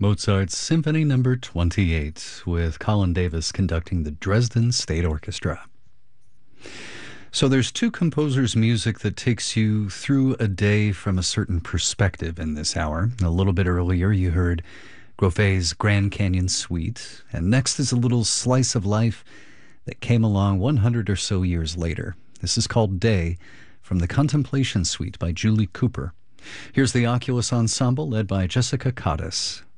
Mozart's Symphony Number 28 with Colin Davis conducting the Dresden State Orchestra. So there's two composers' music that takes you through a day from a certain perspective in this hour. A little bit earlier you heard Groffet's Grand Canyon Suite, and next is a little slice of life that came along 100 or so years later. This is called Day from the Contemplation Suite by Julie Cooper. Here's the Oculus Ensemble led by Jessica Cottis.